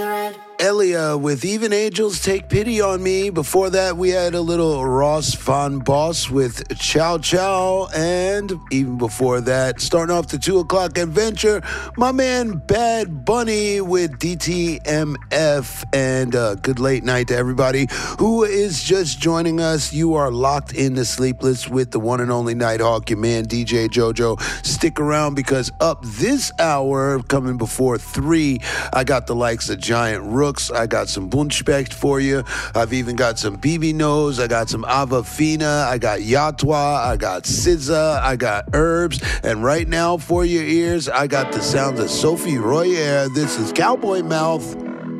Elia with Even Angels Take Pity on Me. Before that, we had a little Ross Von Boss with Chow Chow. And even before that, starting off the 2 o'clock adventure, my man Bad Bunny with DTMF. And good late night to everybody who is just joining us. You are locked into Sleepless with the one and only Nighthawk, your man DJ JoJo. Stick around because up this hour, coming before 3, I got the likes of Giant Rooks. I got some Buntspecht for you. I've even got some BB Nose. I got some Avafina. I got Yatwa. I got SZA. I got Herbs. And right now, for your ears, I got the sounds of Sophie Royer. This is Cowboy Mouth.